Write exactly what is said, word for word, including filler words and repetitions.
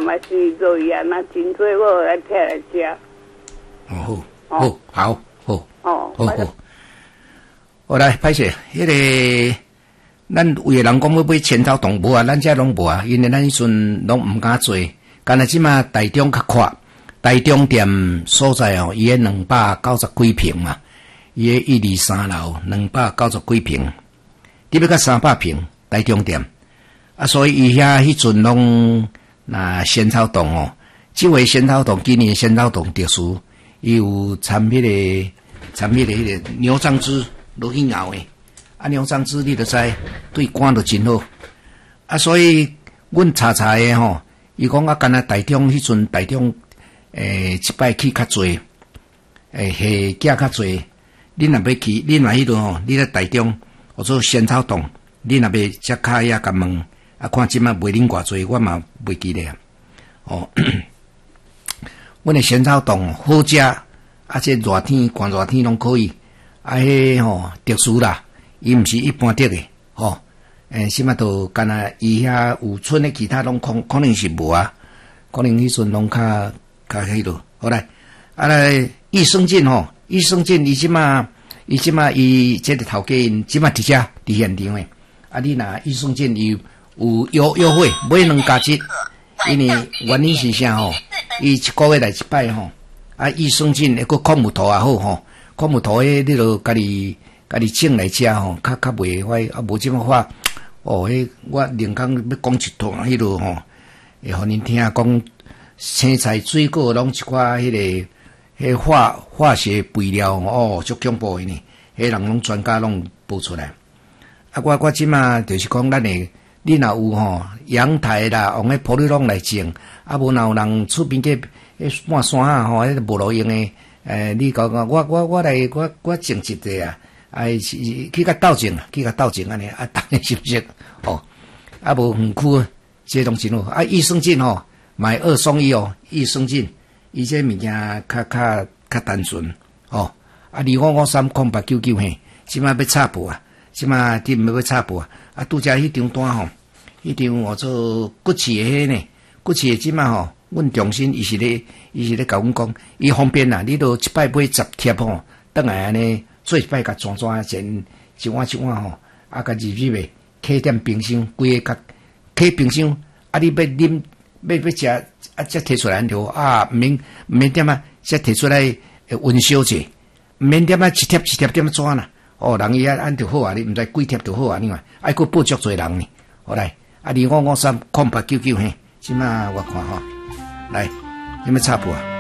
嘛是做伊啊，那真多我来摕来食。 哦好，好，好，好， 哦， 好好。我来歹势，迄个咱有诶人讲要买千头洞无啊，咱遮拢无啊，因为咱迄阵拢毋敢做。干那即马台中较快，台中店所在哦，伊诶两百九十几平嘛，伊诶一二三楼两百九十几平，你要到三百平台中店啊，所以伊遐迄阵拢那仙草洞哦，即回仙草洞今年仙草洞特殊，伊有掺迄个掺迄个迄个牛樟汁。落去熬诶，啊牛樟汁你著知对肝著真好，啊所以阮查查诶吼，伊讲啊，干那台中迄阵台中诶一摆去较济，诶下囝较济，恁若要去，恁若迄落吼，你咧台中或者仙草洞，恁若要遮卡遐甲问，啊看即摆卖恁偌济，我嘛袂记咧啊。哦，阮诶仙草洞好食，啊这热天寒热天拢可以。啊，迄吼特殊啦，伊毋是一般的诶，吼，诶，即马都干那伊遐有村诶，其他拢可可能是无啊，可能迄阵拢较较迄落。好来，啊来益生菌吼，益生菌伊即马伊即马伊即个头家因即马伫遮伫现场诶，啊你若益生菌伊有优优惠，买两加一，因为原因是啥吼？伊一个月来一摆吼，啊益生菌迄个矿物图也好吼。矿物图诶，你著家己家己种来食吼，较较袂歹啊，无即么法哦。迄我另讲要讲一段迄落吼，会互恁听讲青菜、水果拢一寡迄个迄化化学肥料哦，足恐怖诶呢。迄人拢专家拢报出来。啊，我我即马就是讲咱诶，你若有吼阳台啦，用迄玻璃拢来种，啊无若有人厝边去迄半山啊吼，迄无路用诶。诶，你讲讲，我我我来，我我种一个啊，哎是去甲斗种啊，去甲斗种安尼啊，当然是不是？哦，啊无远区，这拢真好。啊，益生菌吼，买二送一哦，益生菌，伊这物件较较较单纯哦。啊，二五五三空八九九嘿，即摆要插播啊，即摆你毋要插播啊。啊，拄则迄张单吼，迄张我做骨刺诶呢，骨刺即摆吼。阮中心伊是咧，伊是咧甲阮讲，伊方便啦，你都一摆买十贴吼，等来安尼做一摆甲转转前一碗一碗吼，啊甲入入诶，开点冰箱，规个甲开冰箱，啊你要啉要要食，啊则摕出来就啊，毋免毋免点啊，则摕出来温烧者，毋免点啊一贴一贴点转啦，哦，人伊啊按就好啊，你毋知几贴就好啊，你话，爱佫报足侪人呢，好来，啊二五五三空八九九嘿，即马我看吼。来，有没有插播啊？